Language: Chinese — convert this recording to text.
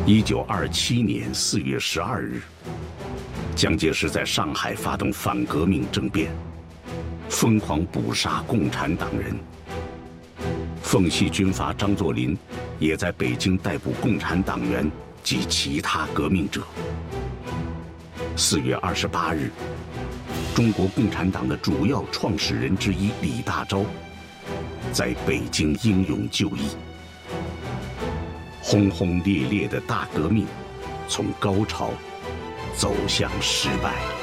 1927年4月12日，蒋介石在上海发动反革命政变，疯狂捕杀共产党人。奉系军阀张作霖也在北京逮捕共产党员及其他革命者。4月28日，中国共产党的主要创始人之一李大钊在北京英勇就义。轰轰烈烈的大革命从高潮走向失败。